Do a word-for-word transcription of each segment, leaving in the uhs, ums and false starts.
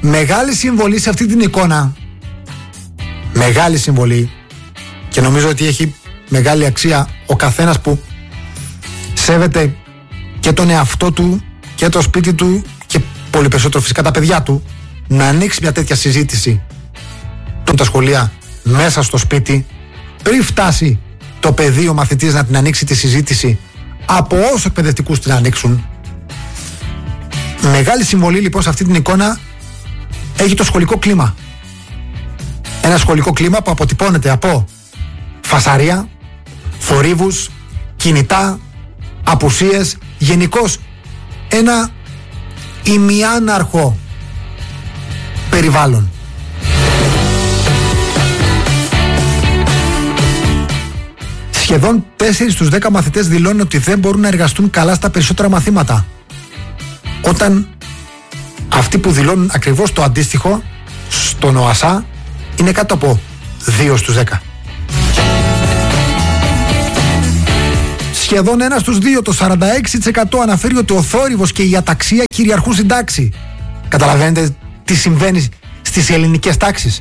Μεγάλη συμβολή σε αυτή την εικόνα, μεγάλη συμβολή, και νομίζω ότι έχει μεγάλη αξία ο καθένας που σέβεται και τον εαυτό του και το σπίτι του και πολύ περισσότερο φυσικά τα παιδιά του, να ανοίξει μια τέτοια συζήτηση των τα σχολεία μέσα στο σπίτι, πριν φτάσει το παιδί, ο μαθητής, να την ανοίξει τη συζήτηση από όσους εκπαιδευτικούς την ανοίξουν. Μεγάλη συμβολή λοιπόν σε αυτή την εικόνα έχει το σχολικό κλίμα. Ένα σχολικό κλίμα που αποτυπώνεται από φασαρία, θορύβους, κινητά, απουσίες, γενικώς ένα ημιάναρχο περιβάλλον. Σχεδόν τέσσερις στους δέκα μαθητές δηλώνουν ότι δεν μπορούν να εργαστούν καλά στα περισσότερα μαθήματα, όταν αυτοί που δηλώνουν ακριβώς το αντίστοιχο στον ΟΑΣΑ είναι κάτω από δύο στους δέκα. Σχεδόν ένα στους δύο, το σαράντα έξι τοις εκατό, αναφέρει ότι ο θόρυβος και η αταξία κυριαρχούν στην τάξη. Καταλαβαίνετε τι συμβαίνει στις ελληνικές τάξεις?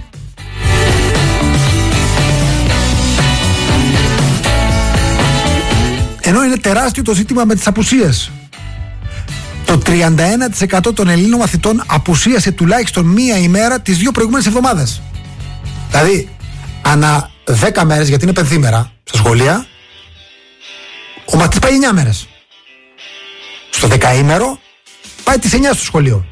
Ενώ είναι τεράστιο το ζήτημα με τις απουσίες. Το τριάντα ένα τοις εκατό των Ελλήνων μαθητών απουσίασε τουλάχιστον μία ημέρα τις δύο προηγούμενες εβδομάδες. Δηλαδή, ανά δέκα μέρες, γιατί είναι πενθήμερα στα σχολεία, ο μαθητής πάει εννιά μέρες. Στο δεκαήμερο πάει τις εννιά στο σχολείο.